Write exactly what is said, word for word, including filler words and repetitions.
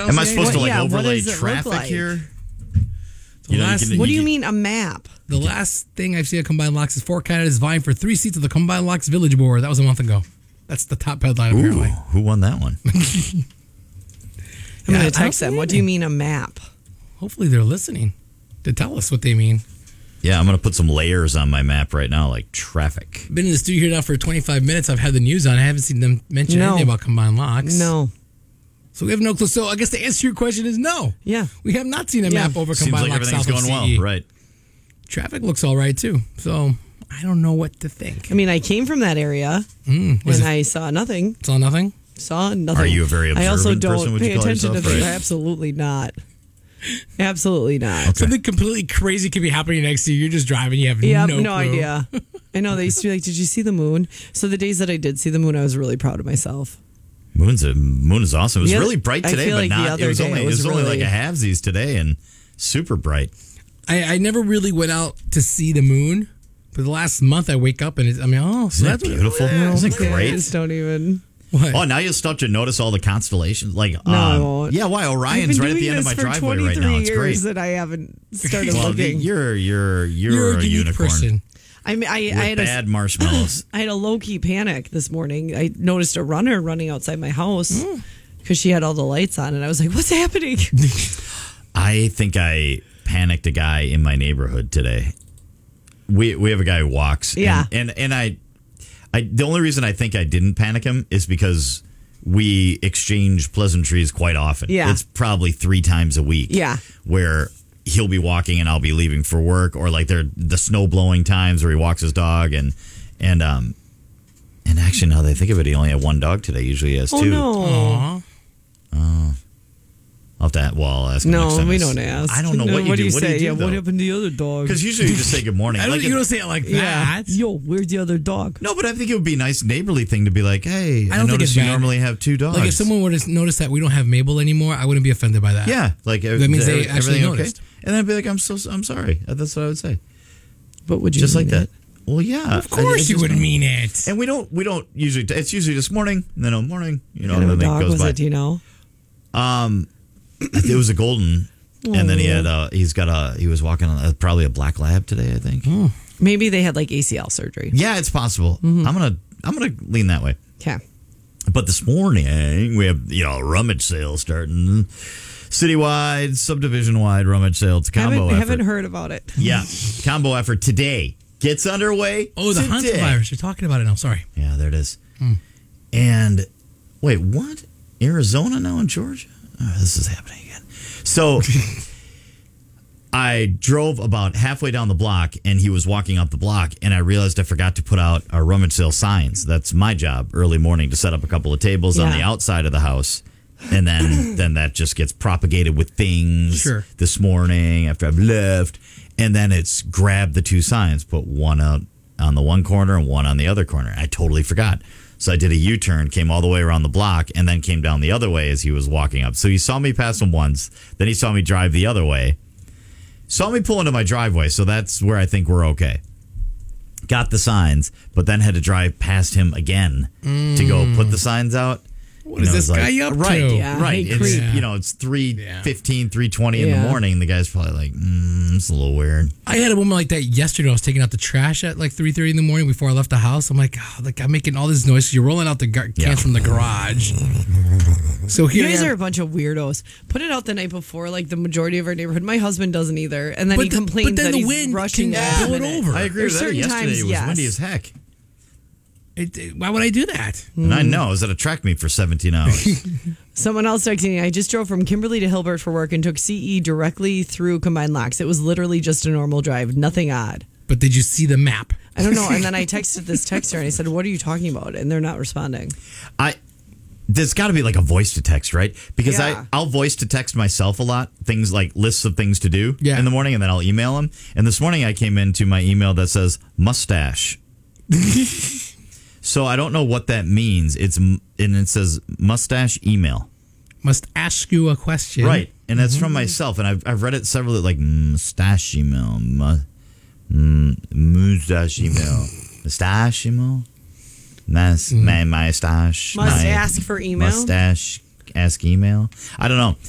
Am I supposed what, to like yeah, overlay what traffic like? here? The You know, you last, can- What do you can- mean a map? the last thing I've seen at Combined Locks is four candidates vying for three seats of the Combined Locks Village Board. That was a month ago. That's the top headline, Ooh, apparently. who won that one? I'm Yeah, going I to text don't them. What do you mean a map? Hopefully they're listening to tell us what they mean. Yeah, I'm going to put some layers on my map right now, like traffic. Been in the studio here now for twenty-five minutes. I've had the news on. I haven't seen them mention No. anything about Combined Locks. No. So we have no clue. So I guess the answer to your question is no. Yeah. We have not seen a Yeah. map over Seems Combined like Locks everything's south going of well, C E. right? Traffic looks all right, too. So I don't know what to think. I mean, I came from that area Mm, was and it I saw nothing. saw nothing? Saw nothing. Are you a very I also observant don't person, would you pay call attention to yourself, things. right? Absolutely not. Absolutely not. Something completely crazy could be happening next to you. You're just driving. You have Yeah, no, no, clue. idea. I know they used to be like, "Did you see the moon?" So the days that I did see the moon, I was really proud of myself. Moon's a, moon is awesome. It was The other- really bright I today, feel but like the not. other It was day only it it was, was only like really- a halvesies today, and super bright. I, I never really went out to see the moon. For the last month, I wake up and it's, I mean, oh, so Isn't that that's what- beautiful? yeah, Isn't it look at great? I just don't even. What? Oh, now you'll start to notice all the constellations. Like, No, I um, won't. yeah, why I've Orion's been right at doing the end of this my for driveway right twenty-three now. It's years great. that I haven't started Well, looking. you're you're you're, You're a, a unique unicorn person. I mean, I, with I had a bad marshmallows. I had a low key panic this morning. I noticed a runner running outside my house because she had all the lights on, and I was like, "What's happening?" I think I panicked a guy in my neighborhood today. We we have a guy who walks. and- Yeah. And and, I, I the only reason I think I didn't panic him is because we exchange pleasantries quite often. Yeah. It's probably three times a week. Yeah. Where he'll be walking and I'll be leaving for work, or like there the snow blowing times where he walks his dog and and um and actually now that I think of it, he only had one dog today. Usually he has Oh two. no! Aw. I'll have to, well, I'll ask him next No, time we I don't s- ask. I don't know No, what you do. do you What say? do you do, yeah, though? what happened to the other dog? Because usually you just say good morning. I don't, Like you if- don't say it like yeah. that. Yo, where's the other dog? no, but I think it would be a nice neighborly thing to be like, hey, I, I don't think notice it's you bad. normally have two dogs. Like if someone were to notice that we don't have Mabel anymore, I wouldn't be offended by that. yeah, like That means they everything actually okay? noticed. And then I'd be like, I'm so, I'm sorry. That's what I would say. But would you Just like mean that. Well, yeah, Of course you would mean it. And we don't, we don't usually. It's usually just morning, and then oh morning, you know, What kind and of then a it dog goes was by. it? Do you know? Um, it was a golden, and then he had uh he's got a he was walking on a, probably a black lab today, I think. Maybe they had like A C L surgery. Yeah, it's possible. Mm-hmm. I'm gonna I'm gonna lean that way. Okay. But this morning we have you know a rummage sale starting, citywide, subdivision wide rummage sale. It's a combo Haven't, effort. haven't heard about it. Yeah, combo effort today gets underway. Oh, the today. hantavirus. You're talking about it now. Sorry. Yeah, there it is. And wait, what? Arizona now in Georgia? Oh, this is happening again. So I drove about halfway down the block, and he was walking up the block, and I realized I forgot to put out our rummage sale signs. That's my job, early morning, to set up a couple of tables on Yeah. the outside of the house. And then, then that just gets propagated with things Sure. this morning after I've left. And then it's grabbed the two signs, put one out on the one corner and one on the other corner. I totally forgot. So I did a U-turn, came all the way around the block, and then came down the other way as he was walking up. So he saw me pass him once, then he saw me drive the other way, saw me pull into my driveway, so that's where I think we're okay. Got the signs, but then had to drive past him again to go put the signs out. What is this guy up right, to? Yeah, right. hey, It's, creep. you know, it's three Yeah. fifteen, three twenty in Yeah. the morning. The guy's probably like, mm, it's a little weird. I had a woman like that yesterday. I was taking out the trash at like three thirty in the morning before I left the house. I'm like, oh, like I'm making all this noise. You're rolling out the gar- cans Yeah. from the garage. So You here guys I am. are a bunch of weirdos. Put it out the night before, like the majority of our neighborhood. My husband doesn't either, and then But he the- complains but then that the he's wind rushing can last blow it minute. over. I agree There's with that. certain Yesterday times, it was yes. windy as heck. It, it- why would I do that? And I know, I was at a track meet for seventeen hours. Someone else texting me, I just drove from Kimberly to Hilbert for work and took C E directly through Combined Locks. It was literally just a normal drive, nothing odd. But did you see the map? I don't know. And then I texted this texter and I said, what are you talking about? And they're not responding. I there's got to be like a voice to text, right? Because Yeah. I I'll voice to text myself a lot, things like lists of things to do Yeah. in the morning, and then I'll email them. And this morning I came into my email that says mustache. So I don't know what that means. It's m- and it says mustache email. Must ask you a question. Right, and that's from myself, and I've I've read it several like mustache email, mu- mm, mustache email, mustache email, Mas, my mustache, Must my ask for email? mustache ask email. I don't know.